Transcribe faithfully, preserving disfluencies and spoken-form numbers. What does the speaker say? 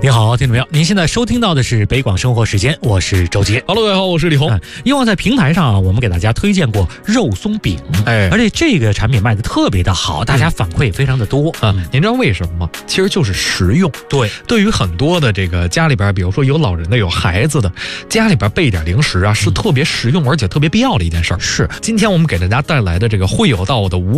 您好，听众朋友，您现在收听到的是北广生活时间，我是周杰。 Hello， 各位好，我是李红。 嗯，以往在平台上啊，我们给大家推荐过肉松饼， 哎， 而且这个产品卖的特别的好，大家反馈也非常的多啊。您知道为什么吗？其实就是实用。 对， 对于很多的这个家里边，比如说有老人的、有孩子的，家里边备一点零食啊，是特别实用而且特别必要的一件事儿。 是， 今天我们给大家带来的这个会有道的无